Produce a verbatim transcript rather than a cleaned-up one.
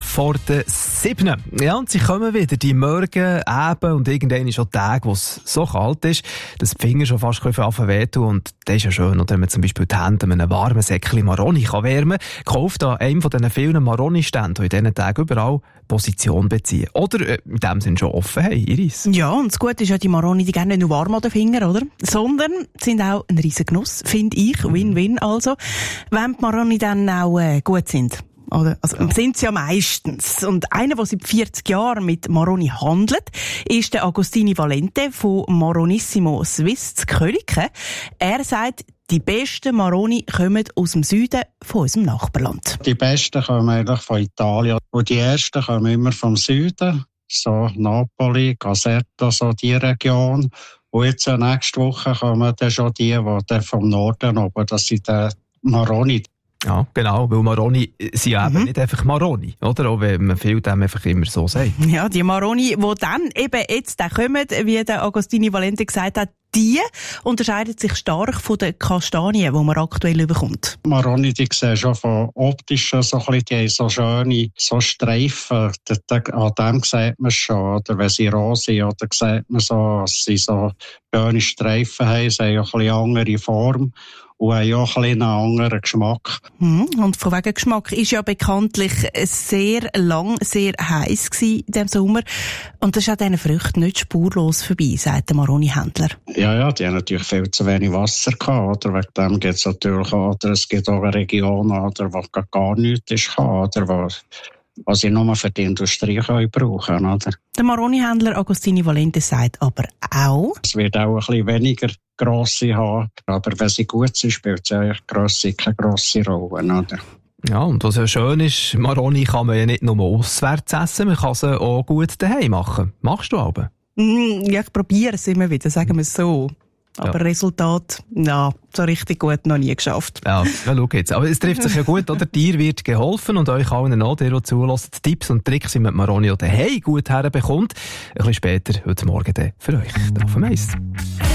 vor den sieben. Ja, und sie kommen wieder, die Morgen, Abend und irgendwann ist schon Tag, wo es so kalt ist, dass die Finger schon fast anfangen wehtun. Und das ist ja schön, oder, wenn man zum Beispiel die Hände mit einem warmen Säckchen Maroni kann wärmen kann. Kauft an einem von diesen vielen Maroni-Ständen, die in diesen Tagen überall Position beziehen. Oder äh, in dem Sinn schon offen haben, Iris. Ja, und das Gute ist ja, die Maroni, die gehen nicht nur warm an den Finger, oder? Sondern sind auch ein riesen Genuss, finde ich. Win-win also. Wenn die Maroni dann auch äh, gut sind. Oder? Also, ja. Sind sie ja meistens. Und einer, der seit vierzig Jahren mit Maroni handelt, ist der Agostini Valente von Maronissimo Swiss zu Köniken. Er sagt, die besten Maroni kommen aus dem Süden von unserem Nachbarland. Die besten kommen eigentlich von Italien. Und die ersten kommen immer vom Süden. So Napoli, Caserta, so die Region. Und jetzt nächste Woche kommen dann schon die, die dann vom Norden oben, das sind die Maroni. Ja, genau, weil Maroni sind ja mhm. eben nicht einfach Maroni, oder? Auch wenn man viel dem einfach immer so sagt. Ja, die Maroni, die dann eben jetzt da kommen, wie der Agostini Valente gesagt hat, die unterscheiden sich stark von den Kastanien, die man aktuell bekommt. Maroni, die sehen schon von optisch so ein bisschen, die haben so schöne, so Streifen. An dem sieht man schon, oder wenn sie roh sind, oder sieht man so, dass sie so schöne Streifen haben, sie haben auch ein bisschen andere Form. Und haben ja auch ein bisschen einen anderen Geschmack. Mhm. Und von wegen Geschmack ist ja bekanntlich sehr lang, sehr heiß gewesen in diesem Sommer. Und das ist an diesen Früchten nicht spurlos vorbei, sagt der Maroni-Händler. Ja, ja, die haben natürlich viel zu wenig Wasser gehabt, oder? Wegen dem gibt es natürlich auch, oder es gibt auch Regionen, oder, wo gar nichts ist, oder, wo, was sie nur für die Industrie können brauchen, oder? Der Maroni-Händler Agostini Valente sagt aber auch, es wird auch ein bisschen weniger grosse haben, aber wenn sie gut sind, spielt sie eigentlich grosse, keine grosse Rolle, oder? Ja, und was ja schön ist, Maroni kann man ja nicht nur auswärts essen, man kann sie auch gut daheim machen. Machst du aber? Mm, ja, ich probiere es immer wieder, sagen wir es so. Aber ja. Resultat, ja, so richtig gut noch nie geschafft. Ja, ja, schau jetzt. Aber es trifft sich ja gut, oder? Dir wird geholfen und euch allen auch, der, der zulässt, Tipps und Tricks, wie man Maroni oder hey gut herbekommt. Ein bisschen später, heute Morgen dann für euch. Auf dem Eis.